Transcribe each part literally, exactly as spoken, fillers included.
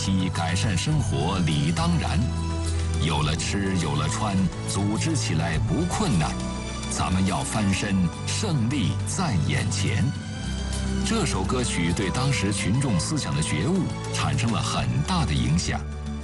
期改善生活理当然，有了吃有了穿，组织起来不困难。咱们要翻身，胜利在眼前。这首歌曲对当时群众思想的觉悟产生了很大的影响。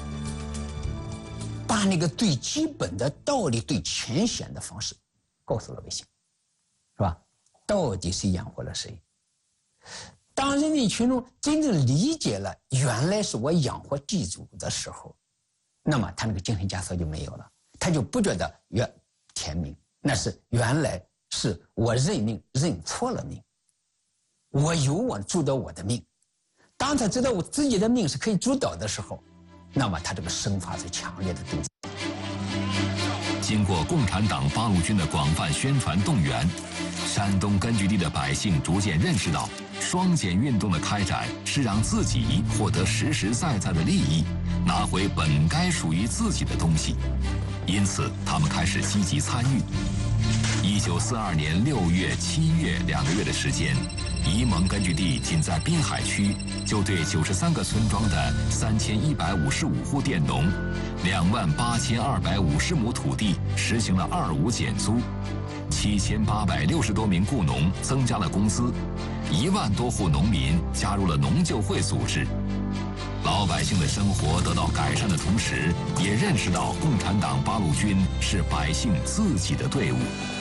把那个最基本的道理、最浅显的方式告诉老百姓，是吧？到底谁养活了谁？当人民群众真正理解了原来是我养活地主的时候，那么他那个精神枷锁就没有了，他就不觉得原天命，那是原来是我认命认错了命，我有我主导我的命。当他知道我自己的命是可以主导的时候，那么他这个生发是强烈的动机。 经过共产党八路军的广泛宣传动员，山东根据地的百姓逐渐认识到，双减运动的开展是让自己获得实实在在的利益，拿回本该属于自己的东西。因此，他们开始积极参与。一九四二年六月、七月两个月的时间，沂蒙根据地仅在滨海区就对九十三个村庄的三千一百五十五户佃农、两万八千二百五十亩土地实行了二五减租，七千八百六十多名雇农增加了工资，一万多户农民加入了农救会组织。老百姓的生活得到改善的同时，也认识到共产党八路军是百姓自己的队伍。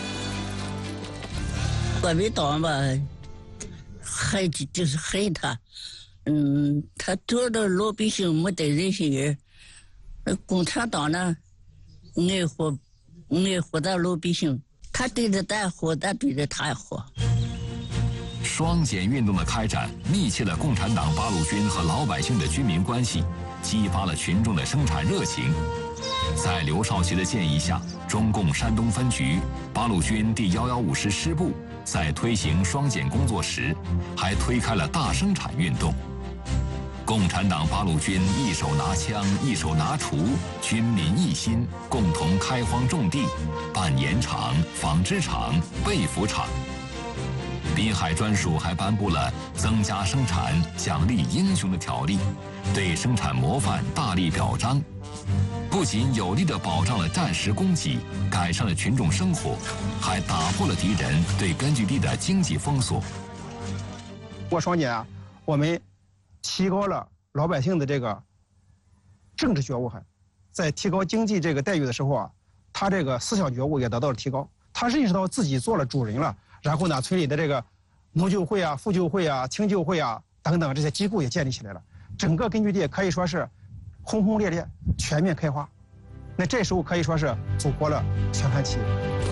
国民党吧，害就是害他，嗯，他做的老百姓没得人心眼。共产党呢，爱护爱护的老百姓，他对着咱好，咱对着他好。 双减运动的开展，密切了共产党八路军和老百姓的军民关系，激发了群众的生产热情。在刘少奇的建议下，中共山东分局、八路军第一一五师师部在推行双减工作时，还推开了大生产运动。共产党八路军一手拿枪，一手拿锄，军民一心，共同开荒种地，办盐厂、纺织厂、被服厂。滨海专署还颁布了增加生产、奖励英雄的条例，对生产模范大力表彰。不仅有力地保障了战时供给，改善了群众生活，还打破了敌人对根据地的经济封锁。 过双减啊，我们提高了老百姓的这个政治觉悟，还在提高经济这个待遇的时候啊，他这个思想觉悟也得到了提高。他认识到自己做了主人了，然后呢，村里的这个农救会啊、妇救会啊、青救会啊等等这些机构也建立起来了，整个根据地可以说是轰轰烈烈、全面开花。那这时候可以说是走过了宣传期。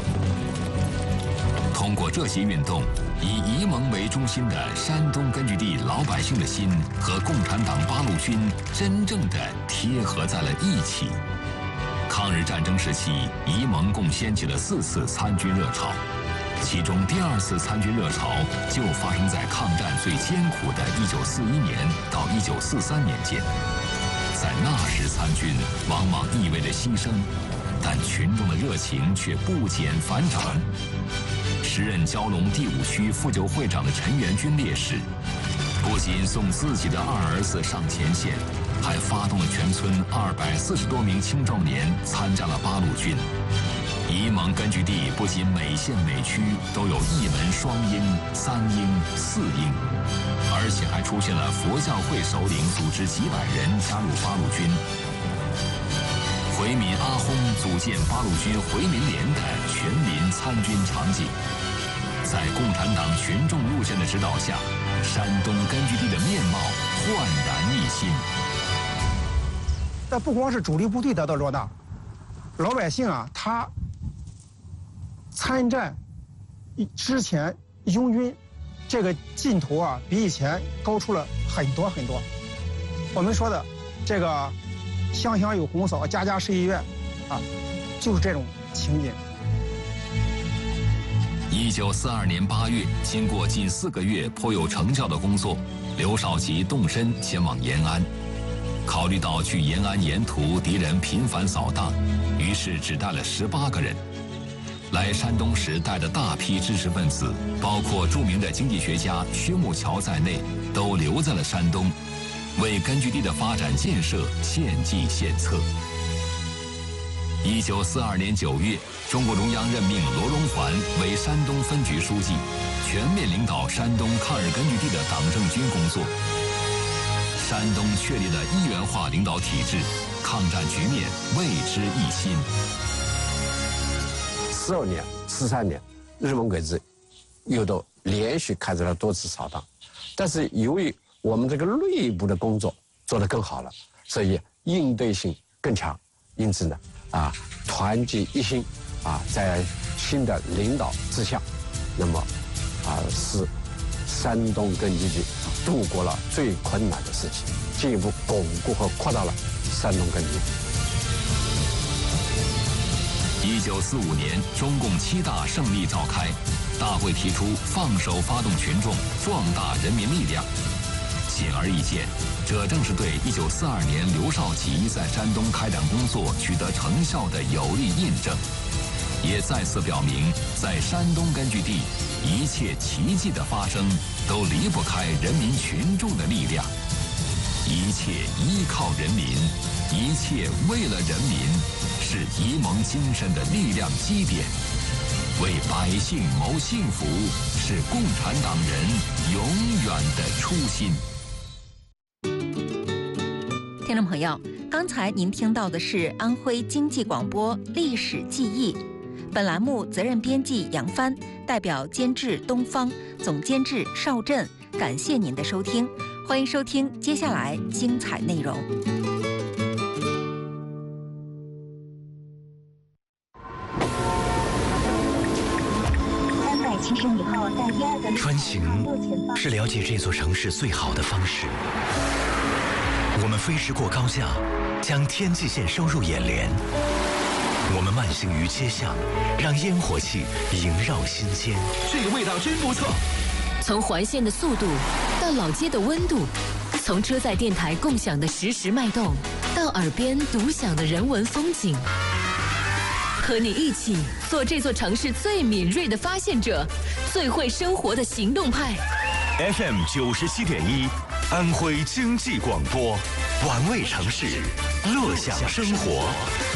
通过这些运动，以沂蒙为中心的山东根据地老百姓的心和共产党八路军真正的贴合在了一起。抗日战争时期，沂蒙共掀起了四次参军热潮，其中第二次参军热潮就发生在抗战最艰苦的一九四一年到一九四三年间。在那时参军往往意味着牺牲，但群众的热情却不减反涨。时任蛟龙第五区妇救会长的陈元军烈士，不仅送自己的二儿子上前线，还发动了全村二百四十多名青壮年参加了八路军。沂蒙根据地不仅每县每区都有一门双英、三英、四英，而且还出现了佛教会首领组织几百人加入八路军。回民阿訇组建八路军回民连的全民参军场景，在共产党群众路线的指导下，山东根据地的面貌焕然一新。 但不光是主力部队得到壮大，老百姓啊，他参战之前拥军这个劲头啊，比以前高出了很多很多。我们说的这个乡乡有红嫂，家家是医院啊，就是这种情景。 一九四二年八月，经过近四个月颇有成效的工作，刘少奇动身前往延安。考虑到去延安沿途敌人频繁扫荡，于是只带了十八个人。来山东时带的大批知识分子，包括著名的经济学家薛暮桥在内，都留在了山东。 为根据地的发展建设献计献策。一九四二年九月，中共中央任命罗荣桓为山东分局书记，全面领导山东抗日根据地的党政军工作。山东确立了一元化领导体制，抗战局面为之一新。 四二年、四三年，日本鬼子又都连续开展了多次扫荡，但是由于我们这个内部的工作做得更好了，所以应对性更强，因此呢，啊，团结一心，啊，在新的领导之下，那么，啊，使山东根据地度过了最困难的时期，进一步巩固和扩大了山东根据地。 一九四五年，中共七大胜利召开，大会提出放手发动群众，壮大人民力量。显而易见，这正是对一九四二年刘少奇在山东开展工作取得成效的有力印证，也再次表明，在山东根据地，一切奇迹的发生都离不开人民群众的力量。一切依靠人民，一切为了人民，是沂蒙精神的力量基点。为百姓谋幸福，是共产党人永远的初心。 听众朋友，刚才您听到的是安徽经济广播《历史记忆》，本栏目责任编辑杨帆，代表监制东方，总监制邵震，感谢您的收听，欢迎收听接下来精彩内容。 穿行是了解这座城市最好的方式。我们飞驰过高架，将天际线收入眼帘。我们慢行于街巷，让烟火气萦绕心间。 这个味道真不错。 从环线的速度到老街的温度，从车载电台共享的实时脉动，到耳边独享的人文风景。和你一起做这座城市最敏锐的发现者，最会生活的行动派。 F M 九十七点一，安徽经济广播，玩味城市，乐享生活。